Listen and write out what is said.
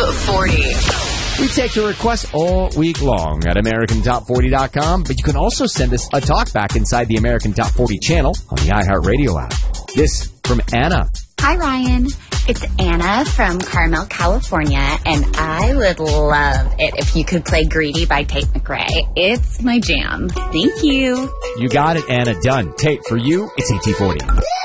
Top 40. We take your requests all week long at AmericanTop40.com, but you can also send us a talkback inside the American Top 40 channel on the iHeartRadio app. This from Anna. Hi, Ryan. It's Anna from Carmel, California, and I would love it if you could play Greedy by Tate McRae. It's my jam. Thank you. You got it, Anna. Done. Tate, for you, it's AT40.